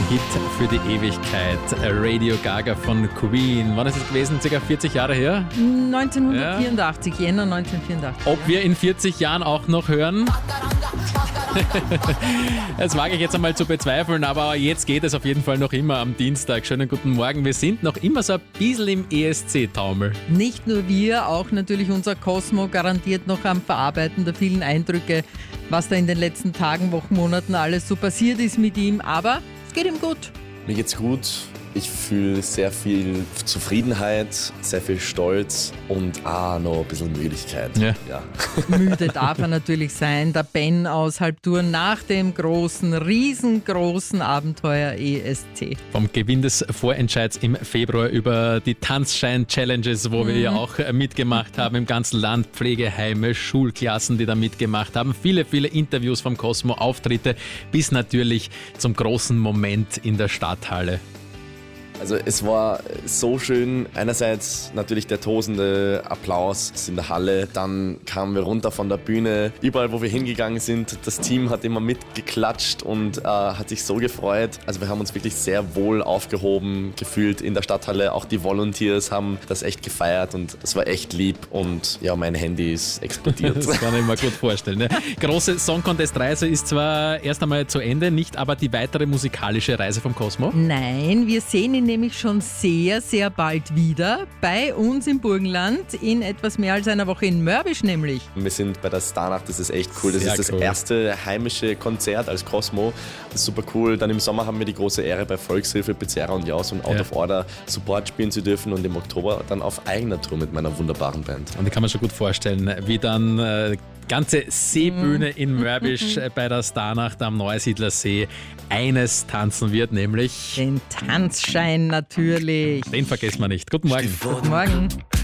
Hit für die Ewigkeit. Radio Gaga von Queen. Wann ist es gewesen? Circa 40 Jahre her? 1984, Jänner 1984. Ob wir in 40 Jahren auch noch hören? Das wage ich jetzt einmal zu bezweifeln, aber jetzt geht es auf jeden Fall noch immer am Dienstag. Schönen guten Morgen. Wir sind noch immer so ein bisschen im ESC-Taumel. Nicht nur wir, auch natürlich unser Cosmo garantiert noch am Verarbeiten der vielen Eindrücke, was da in den letzten Tagen, Wochen, Monaten alles so passiert ist mit ihm. Aber es geht ihm gut. Mir geht's gut. Ich fühle sehr viel Zufriedenheit, sehr viel Stolz und noch ein bisschen Müdigkeit. Ja. Müde darf er natürlich sein. Der Ben aus Halbturn nach dem riesengroßen Abenteuer ESC. Vom Gewinn des Vorentscheids im Februar über die Tanzschein-Challenges, wo wir ja auch mitgemacht haben im ganzen Land, Pflegeheime, Schulklassen, die da mitgemacht haben, viele, viele Interviews vom Cosmo, Auftritte, bis natürlich zum großen Moment in der Stadthalle. Also es war so schön. Einerseits natürlich der tosende Applaus in der Halle. Dann kamen wir runter von der Bühne. Überall, wo wir hingegangen sind, das Team hat immer mitgeklatscht und hat sich so gefreut. Also wir haben uns wirklich sehr wohl aufgehoben gefühlt in der Stadthalle. Auch die Volunteers haben das echt gefeiert und das war echt lieb. Und ja, mein Handy ist explodiert. Das kann ich mir gut vorstellen. Ne? Große Song Contest Reise ist zwar erst einmal zu Ende, nicht aber die weitere musikalische Reise vom Cosmo. Nein, wir sehen ihn nämlich schon sehr, sehr bald wieder bei uns im Burgenland in etwas mehr als einer Woche in Mörbisch nämlich. Wir sind bei der Starnacht, das ist echt cool. Das Sehr ist das cool. erste heimische Konzert als Cosmo. Das ist super cool. Dann im Sommer haben wir die große Ehre, bei Volkshilfe, Bezerra und Jaus und Out of Order Support spielen zu dürfen und im Oktober dann auf eigener Tour mit meiner wunderbaren Band. Und ich kann mir schon gut vorstellen, wie dann ganze Seebühne in Mörbisch bei der Starnacht am Neusiedler See eines tanzen wird, nämlich Den Tanzschein natürlich. den vergessen wir nicht. Guten Morgen. Guten Morgen.